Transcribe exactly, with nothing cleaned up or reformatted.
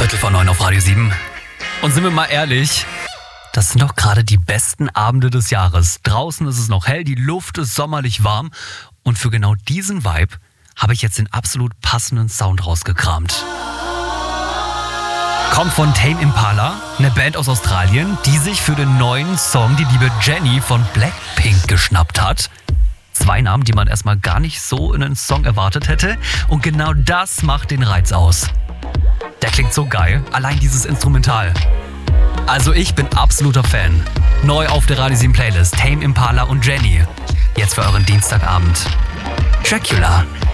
Viertel vor neun auf Radio sieben. Und sind wir mal ehrlich, das sind doch gerade die besten Abende des Jahres. Draußen ist es noch hell, die Luft ist sommerlich warm. Und für genau diesen Vibe habe ich jetzt den absolut passenden Sound rausgekramt. Kommt von Tame Impala, eine Band aus Australien, die sich für den neuen Song die liebe Jennie von Blackpink geschnappt hat. Zwei Namen, die man erstmal gar nicht so in einen Song erwartet hätte. Und genau das macht den Reiz aus. Der klingt so geil, allein dieses Instrumental. Also ich bin absoluter Fan. Neu auf der Radio sieben Playlist, Tame Impala und Jennie. Jetzt für euren Dienstagabend. Dracula.